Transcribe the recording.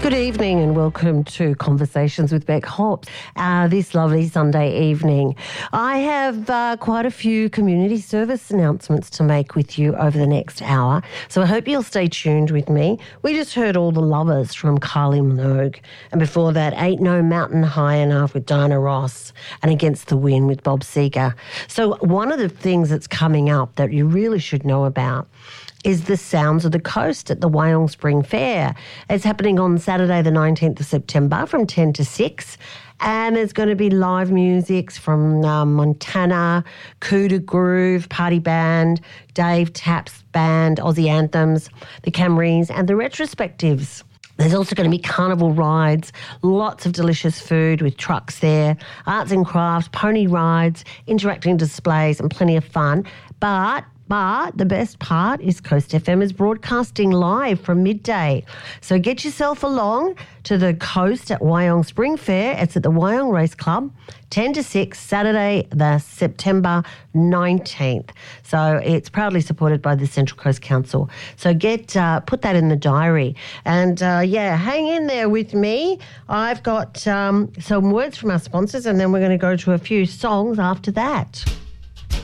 Good evening and welcome to Conversations with Beck Hobbs this lovely Sunday evening. I have quite a few community service announcements to make with you over the next hour, so I hope you'll stay tuned with me. We just heard All the Lovers from Kylie Minogue, and before that, Ain't No Mountain High Enough with Diana Ross and Against the Wind with Bob Seger. So one of the things that's coming up that you really should know about is the Sounds of the Coast at the Wyong Spring Fair. It's happening on Saturday the 19th of September from 10 to 6. And there's going to be live music from Montana, Cuda Groove, Party Band, Dave Tapp's band, Aussie Anthems, the Camrys and the Retrospectives. There's also going to be carnival rides, lots of delicious food with trucks there, arts and crafts, pony rides, interacting displays and plenty of fun. But the best part is Coast FM is broadcasting live from midday. So get yourself along to the Coast at Wyong Spring Fair. It's at the Wyong Race Club, 10 to 6, Saturday, the September 19th. So it's proudly supported by the Central Coast Council. So put that in the diary. And hang in there with me. I've got some words from our sponsors and then we're going to go to a few songs after that.